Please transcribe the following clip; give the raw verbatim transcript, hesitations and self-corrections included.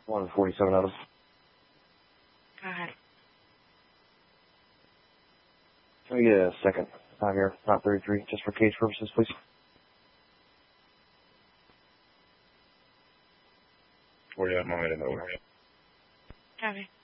one forty-seven of them. Go ahead. Can we get a second time here, not thirty-three, just for case purposes, please? forty-nine, moment, over. Copy.